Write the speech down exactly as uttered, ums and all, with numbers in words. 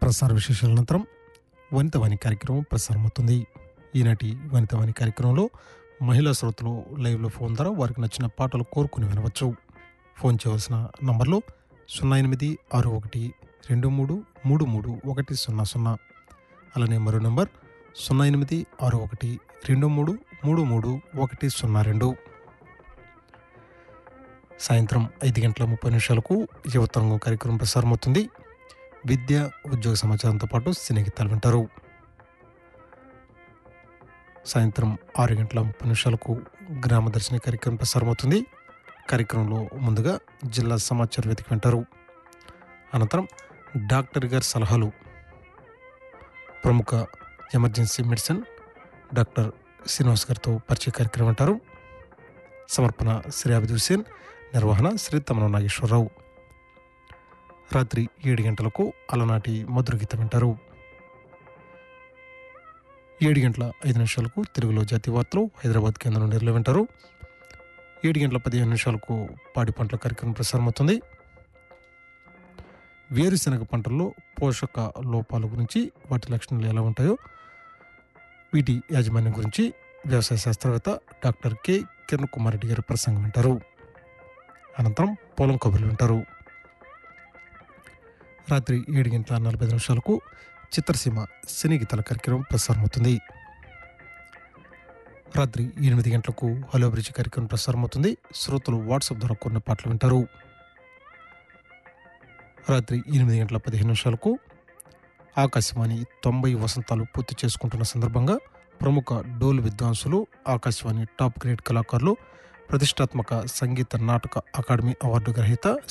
ప్రసార విశేషాల అనంతరం వనితవాణి కార్యక్రమం ప్రసారమవుతుంది. ఈనాటి వనితవాణి కార్యక్రమంలో మహిళా శ్రోతలు లైవ్లో ఫోన్ ద్వారా వారికి నచ్చిన పాటలు కోరుకుని వినవచ్చు. ఫోన్ చేయవలసిన నంబర్లు సున్నా ఎనిమిది ఆరు ఒకటి రెండు మూడు మూడు మూడు ఒకటి సున్నా సున్నా, అలానే మరో నంబర్ సున్నా ఎనిమిది ఆరు ఒకటి రెండు మూడు మూడు మూడు ఒకటి సున్నా రెండు. సాయంత్రం ఐదు గంటల ముప్పై నిమిషాలకు యువతరంగం కార్యక్రమం ప్రసారమవుతుంది. విద్య, ఉద్యోగ సమాచారంతో పాటు సినీ గీతాలు వింటారు. సాయంత్రం ఆరు గంటల ముప్పై నిమిషాలకు గ్రామ దర్శిని కార్యక్రమం ప్రసారమవుతుంది. కార్యక్రమంలో ముందుగా జిల్లా సమాచార వేదిక వింటారు. అనంతరం డాక్టర్ గారి సలహాలు, ప్రముఖ ఎమర్జెన్సీ మెడిసిన్ డాక్టర్ శ్రీనివాస్ గారితో పరిచయ కార్యక్రమం వింటారు. సమర్పణ శ్రీ అభిద్ హుసేన్, నిర్వహణ శ్రీ తమన నాగేశ్వరరావు. రాత్రి ఏడు గంటలకు అలనాటి మధుర గీతం వింటారు. ఏడు గంటల ఐదు నిమిషాలకు తెలుగులో జాతీయ వార్తలు హైదరాబాద్ కేంద్రం నుండి వింటారు. ఏడు గంటల పదిహేను నిమిషాలకు పాడి పంటల కార్యక్రమం ప్రసారమవుతుంది. వేరుశెనగ పంటల్లో పోషక లోపాల గురించి, వాటి లక్షణాలు ఎలా ఉంటాయో, వీటి యాజమాన్యం గురించి వ్యవసాయ శాస్త్రవేత్త డాక్టర్ కె కిరణ్ కుమార్ రెడ్డి గారి ప్రసంగం వింటారు. అనంతరం పొలం కబుర్లు వింటారు. రాత్రి ఏడు గంటల నలభై నిమిషాలకు చిత్రసీమ సినీ గీతాల కార్యక్రమం ప్రసారమవుతుంది. రాత్రి ఎనిమిది గంటలకు హలో బ్రిడ్జ్ కార్యక్రమం ప్రసారమవుతుంది. శ్రోతలు వాట్సాప్ ద్వారా కొన్ని పాటలు వింటారు. రాత్రి ఎనిమిది గంటల పదిహేను నిమిషాలకు ఆకాశవాణి తొంభై వసంతాలు పూర్తి చేసుకుంటున్న సందర్భంగా ప్రముఖ డోలు విద్వాంసులు, ఆకాశవాణి టాప్ గ్రేడ్ కళాకారులు, ప్రతిష్టాత్మక సంగీత నాటక అకాడమీ అవార్డు గ్రహీత